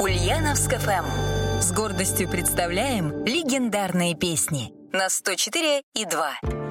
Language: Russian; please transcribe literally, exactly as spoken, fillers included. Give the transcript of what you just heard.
Ульяновск эф эм. С гордостью представляем легендарные песни на сто четыре и два.